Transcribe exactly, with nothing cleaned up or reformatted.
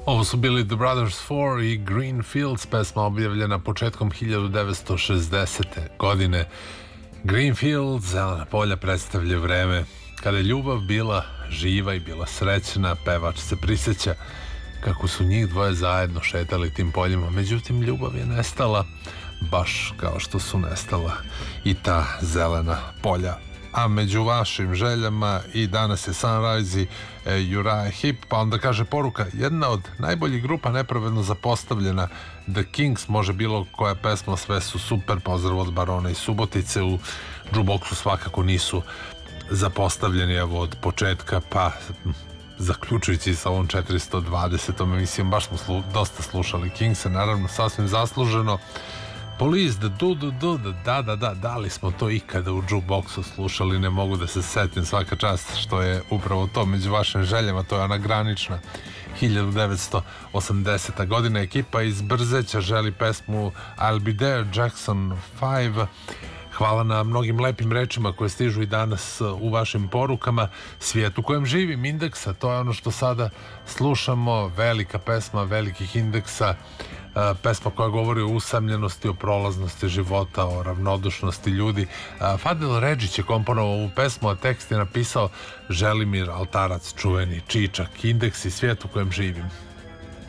Ovo su bili The Brothers Four i Green Fields, pesma objavljena početkom hiljadu devetsto šezdesete. godine. Green Fields, zelena polja, predstavlja vreme kada je ljubav bila živa i bila srećna. Pevač se prisjeća kako su njih dvoje zajedno šetali tim poljima, međutim ljubav je nestala, baš kao što su nestala i ta zelena polja. A među vašim željama i danas je Sunrise i e, Uriah Heep, pa onda kaže poruka: jedna od najboljih grupa nepravedno zapostavljena, The Kings, može bilo koja pesma, sve su super, pozdrav od Barona i Subotice. U jukeboxu svakako nisu zapostavljeni, evo, od početka, pa zaključujući sa ovom četiristo dvadesetom emisijom, baš smo slu, dosta slušali Kingse, naravno sasvim zasluženo. Police, da, du, du, du, da, da, da, da li smo to ikada u jukeboxu slušali, ne mogu da se setim, svaka čast što je upravo to među vašim željama, to je ona granična hiljadu devetsto osamdeseta. godina. Ekipa iz Brzeća želi pesmu I'll Be There, Jackson five. Hvala na mnogim lepim rečima koje stižu i danas u vašim porukama. Svijet u kojem živim, Indeksa, to je ono što sada slušamo, velika pesma velikih Indeksa, pesma koja govori o usamljenosti, o prolaznosti života, o ravnodušnosti ljudi. Fadil Redžić je komponovao ovu pesmu, a tekst je napisao Želimir Altarac, čuveni Čičak. Indeks i Svijet u kojem živim.